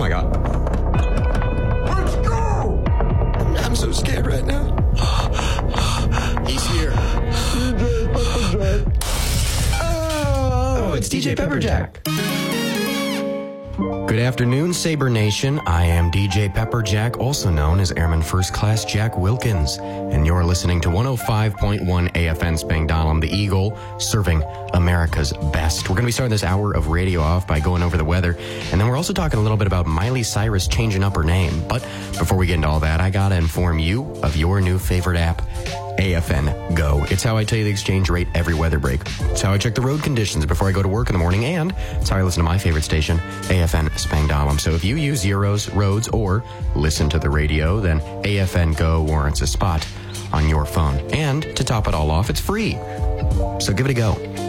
my God. Let's go! I'm so scared right now. He's here. DJ Pepperjack. Oh, it's DJ Pepperjack. Good afternoon, Sabre Nation. I am DJ Pepperjack, also known as Airman First Class Jack Wilkins, and you're listening to 105.1 AFN Spangdahlem, the Eagle, serving America's best. We're going to be starting this hour of radio off by going over the weather, and then we're also talking a little bit about Miley Cyrus changing up her name. But before we get into all that, I got to inform you of your new favorite app, AFN Go. It's how I tell you the exchange rate every weather break. It's how I check the road conditions before I go to work in the morning, and it's how I listen to my favorite station, AFN Spangdahlem. So if you use Zeros, roads, or listen to the radio, then AFN Go warrants a spot on your phone. And to top it all off, it's free. So give it a go.